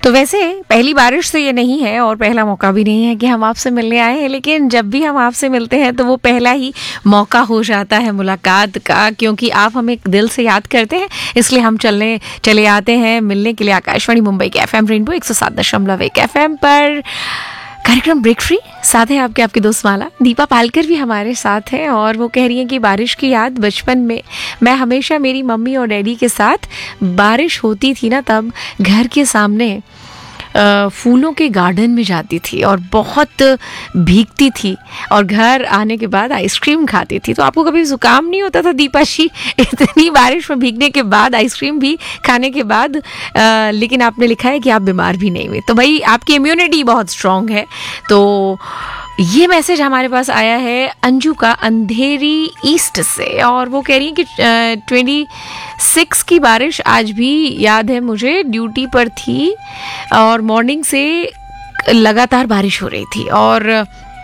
तो वैसे पहली बारिश तो ये नहीं है और पहला मौका भी नहीं है कि हम आपसे मिलने आए हैं, लेकिन जब भी हम आपसे मिलते हैं तो वो पहला ही मौका हो जाता है मुलाकात का, क्योंकि आप हमें दिल से याद करते हैं। इसलिए हम चले आते हैं मिलने के लिए आकाशवाणी मुंबई के FM रेनबो 107.1 FM पर। कार्यक्रम ब्रेक फ्री, साथ है आपके दोस्त माला। दीपा पालकर भी हमारे साथ हैं और वो कह रही हैं कि बारिश की याद बचपन में मैं हमेशा मेरी मम्मी और डैडी के साथ बारिश होती थी ना, तब घर के सामने फूलों के गार्डन में जाती थी और बहुत भीगती थी और घर आने के बाद आइसक्रीम खाती थी। तो आपको कभी जुकाम नहीं होता था दीपा जी इतनी बारिश में भीगने के बाद, आइसक्रीम भी खाने के बाद? लेकिन आपने लिखा है कि आप बीमार भी नहीं हुए, तो भाई आपकी इम्यूनिटी बहुत स्ट्रांग है। तो ये मैसेज हमारे पास आया है अंजू का अंधेरी ईस्ट से और वो कह रही है कि 26 की बारिश आज भी याद है मुझे, ड्यूटी पर थी और मॉर्निंग से लगातार बारिश हो रही थी और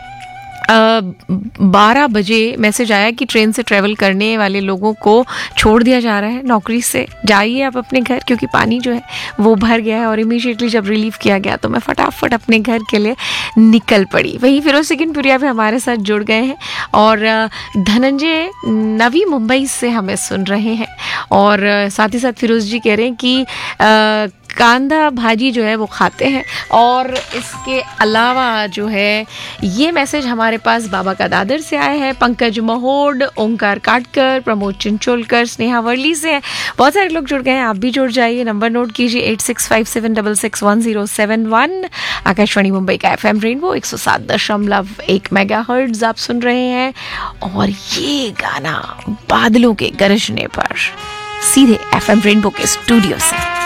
12 बजे मैसेज आया कि ट्रेन से ट्रैवल करने वाले लोगों को छोड़ दिया जा रहा है नौकरी से, जाइए आप अपने घर, क्योंकि पानी जो है वो भर गया है। और इमीडिएटली जब रिलीव किया गया तो मैं फटाफट अपने घर के लिए निकल पड़ी। वहीं फिरोज सिकंदपुरिया भी हमारे साथ जुड़ गए हैं और धनंजय नवी मुंबई से हमें सुन रहे हैं और साथ ही साथ फिरोज जी कह रहे हैं कि कांदा भाजी जो है वो खाते हैं। और इसके अलावा जो है ये मैसेज हमारे पास बाबा का दादर से आया है, पंकज महोड, ओंकार काटकर, प्रमोद चिंचोलकर, स्नेहा वर्ली से हैं। बहुत सारे लोग जुड़ गए हैं, आप भी जुड़ जाइए। नंबर नोट कीजिए 8657661071। आकाशवाणी मुंबई का FM रेनबो 107.1 मेगाहर्ट्ज आप सुन रहे हैं और ये गाना बादलों के गरजने पर सीधे FM रेनबो के स्टूडियो से।